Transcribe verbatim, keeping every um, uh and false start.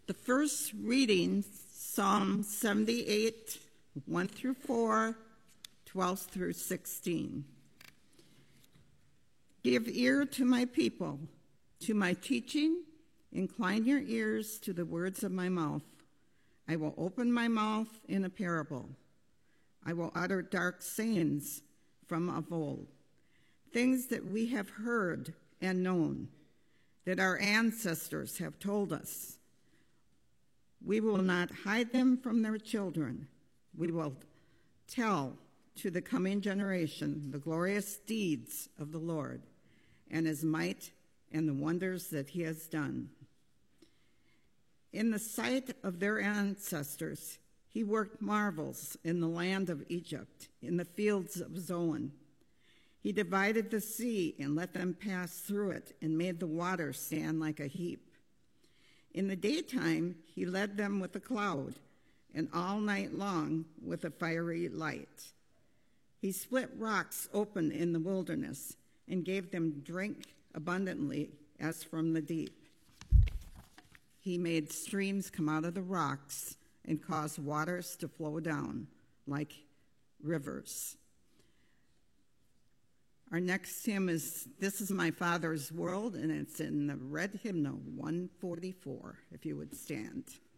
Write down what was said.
The first reading, Psalm seventy-eight, one through four, twelve through sixteen. Give ear to my people, to my teaching. Incline your ears to the words of my mouth. I will open my mouth in a parable. I will utter dark sayings from of old, things that we have heard and known, that our ancestors have told us. We will not hide them from their children. We will tell to the coming generation the glorious deeds of the Lord and his might and the wonders that he has done. In the sight of their ancestors, he worked marvels in the land of Egypt, in the fields of Zoan. He divided the sea and let them pass through it and made the water stand like a heap. In the daytime, he led them with a cloud, and all night long with a fiery light. He split rocks open in the wilderness and gave them drink abundantly as from the deep. He made streams come out of the rocks and caused waters to flow down like rivers. Our next hymn is This Is My Father's World, and it's in the red hymnal one forty-four, if you would stand.